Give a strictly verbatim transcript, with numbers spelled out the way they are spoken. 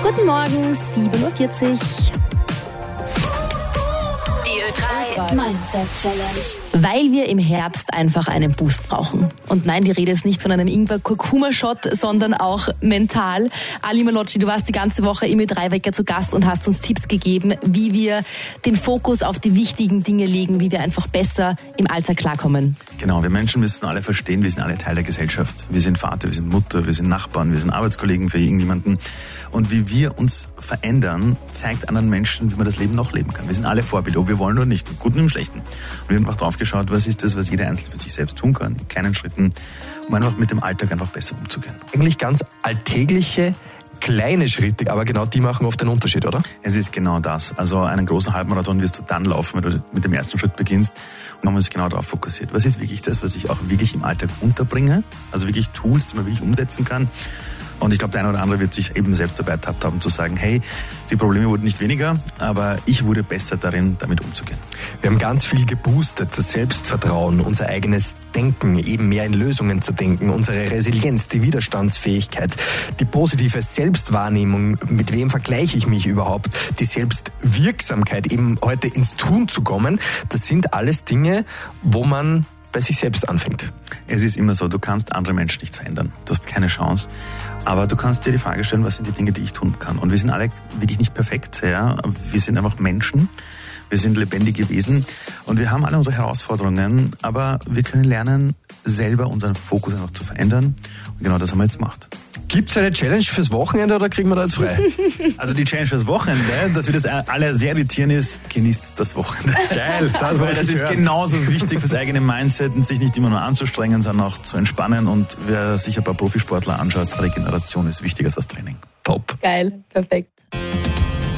Guten Morgen, sieben Uhr vierzig. Die Ö drei Mindset Challenge. Weil wir im Herbst einfach einen Boost brauchen. Und nein, die Rede ist nicht von einem Ingwer-Kurkuma-Shot, sondern auch mental. Ali Malocci, du warst die ganze Woche im Ö drei Wecker zu Gast und hast uns Tipps gegeben, wie wir den Fokus auf die wichtigen Dinge legen, wie wir einfach besser im Alltag klarkommen. Genau, wir Menschen müssen alle verstehen, wir sind alle Teil der Gesellschaft. Wir sind Vater, wir sind Mutter, wir sind Nachbarn, wir sind Arbeitskollegen für irgendjemanden. Und wie wir uns verändern, zeigt anderen Menschen, wie man das Leben noch leben kann. Wir sind alle Vorbilder, ob wir wollen oder nicht, im Guten und im Schlechten. Und wir haben auch drauf geschaut, was ist das, was jeder Einzelne für sich selbst tun kann, in kleinen Schritten, um einfach mit dem Alltag einfach besser umzugehen. Eigentlich ganz alltägliche, kleine Schritte, aber genau die machen oft den Unterschied, oder? Es ist genau das. Also einen großen Halbmarathon wirst du dann laufen, wenn du mit dem ersten Schritt beginnst. Und man ist genau darauf fokussiert. Was ist wirklich das, was ich auch wirklich im Alltag unterbringe? Also wirklich Tools, die man wirklich umsetzen kann. Und ich glaube, der eine oder andere wird sich eben selbst dabei ertappt haben, zu sagen, hey, die Probleme wurden nicht weniger, aber ich wurde besser darin, damit umzugehen. Wir haben ganz viel geboostet, das Selbstvertrauen, unser eigenes Denken, eben mehr in Lösungen zu denken, unsere Resilienz, die Widerstandsfähigkeit, die positive Selbstwahrnehmung, mit wem vergleiche ich mich überhaupt, die Selbstwirksamkeit, eben heute ins Tun zu kommen. Das sind alles Dinge, wo man bei sich selbst anfängt. Es ist immer so, du kannst andere Menschen nicht verändern. Du hast keine Chance. Aber du kannst dir die Frage stellen, was sind die Dinge, die ich tun kann? Und wir sind alle wirklich nicht perfekt. Ja? Wir sind einfach Menschen. Wir sind lebendige Wesen. Und wir haben alle unsere Herausforderungen. Aber wir können lernen, selber unseren Fokus einfach zu verändern. Und genau das haben wir jetzt gemacht. Gibt es eine Challenge fürs Wochenende oder kriegen wir da jetzt frei? Also die Challenge fürs Wochenende, dass wir das alle sehr irritieren, ist, genießt das Wochenende. Geil, das, Weil das ist hören. Genauso wichtig fürs eigene Mindset, sich nicht immer nur anzustrengen, sondern auch zu entspannen. Und wer sich ein paar Profisportler anschaut, Regeneration ist wichtiger als das Training. Top. Geil, perfekt.